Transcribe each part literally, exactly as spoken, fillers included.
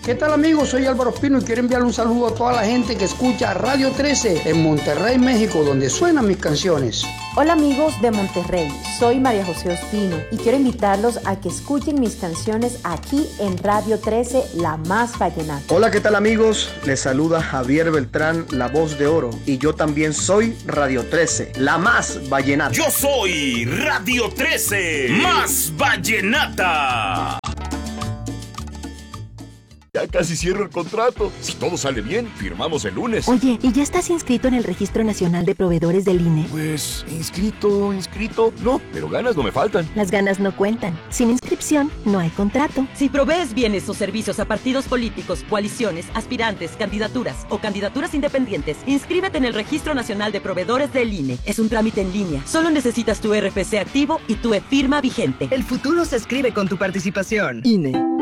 ¿Qué tal amigos? Soy Álvaro Espino y quiero enviarle un saludo a toda la gente que escucha Radio trece en Monterrey, México, donde suenan mis canciones. Hola amigos de Monterrey, soy María José Ospino y quiero invitarlos a que escuchen mis canciones aquí en Radio trece, La Más Vallenata. Hola, ¿qué tal amigos? Les saluda Javier Beltrán, la voz de oro, y yo también soy Radio trece, La Más Vallenata. Yo soy Radio trece, Más Vallenata. Ya casi cierro el contrato. Si todo sale bien, firmamos el lunes. Oye, ¿y ya estás inscrito en el Registro Nacional de Proveedores del I N E? Pues, inscrito, inscrito, no, pero ganas no me faltan. Las ganas no cuentan. Sin inscripción, no hay contrato. Si provees bienes o servicios a partidos políticos, coaliciones, aspirantes, candidaturas o candidaturas independientes, inscríbete en el Registro Nacional de Proveedores del I N E. Es un trámite en línea. Solo necesitas tu R F C activo y tu e-firma vigente. El futuro se escribe con tu participación. I N E.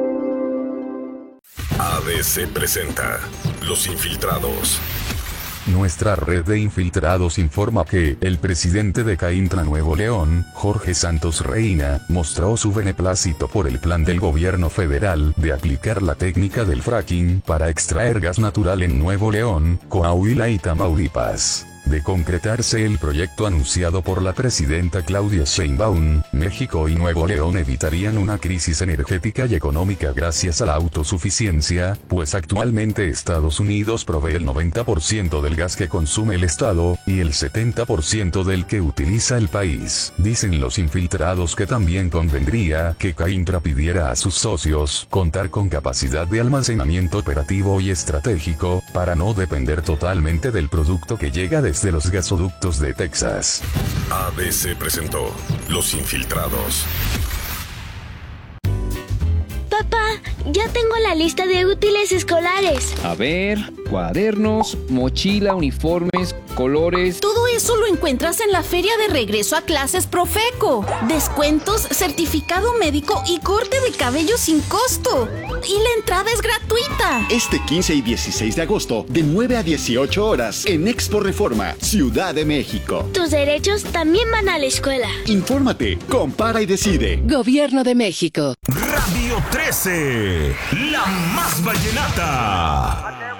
A B C presenta Los Infiltrados. Nuestra red de infiltrados informa que el presidente de Caintra Nuevo León, Jorge Santos Reina, mostró su beneplácito por el plan del gobierno federal de aplicar la técnica del fracking para extraer gas natural en Nuevo León, Coahuila y Tamaulipas. De concretarse el proyecto anunciado por la presidenta Claudia Sheinbaum, México y Nuevo León evitarían una crisis energética y económica gracias a la autosuficiencia, pues actualmente Estados Unidos provee el noventa por ciento del gas que consume el estado, y el setenta por ciento del que utiliza el país. Dicen los infiltrados que también convendría que Caintra pidiera a sus socios contar con capacidad de almacenamiento operativo y estratégico, para no depender totalmente del producto que llega de desde los gasoductos de Texas. A B C presentó Los Infiltrados. Papá, ya tengo la lista de útiles escolares. A ver, cuadernos, mochila, uniformes, colores. Todo eso lo encuentras en la feria de regreso a clases Profeco. Descuentos, certificado médico y corte de cabello sin costo. Y la entrada es gratuita. Este quince y dieciséis de agosto, de nueve a dieciocho horas, en Expo Reforma, Ciudad de México. Tus derechos también van a la escuela. Infórmate, compara y decide. Gobierno de México. Radio trece, La Más Vallenata.